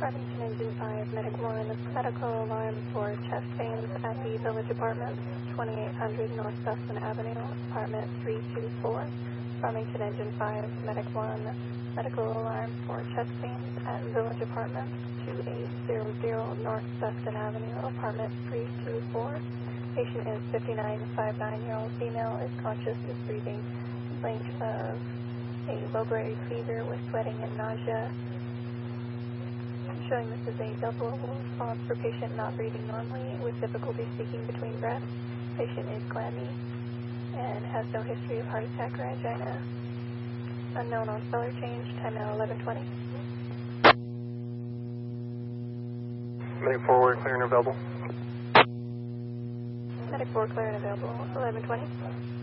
Farmington Engine 5, Medic 1, medical alarm for chest pains at the Village Apartments, 2800 North Dustin Avenue, apartment 324. Farmington Engine 5, Medic 1, medical alarm for chest pains at Village Apartments, 2800 North Dustin Avenue, apartment 324. Patient is 59-year-old female, is conscious, is breathing, complaint of a low-grade fever with sweating and nausea. Showing this is a double response for patient not breathing normally with difficulty speaking between breaths. Patient is clammy and has no history of heart attack or angina. Unknown on stellar change, time now 11:20. Medic 4, we're clear and available. Medic 4, clear and available, 11:20.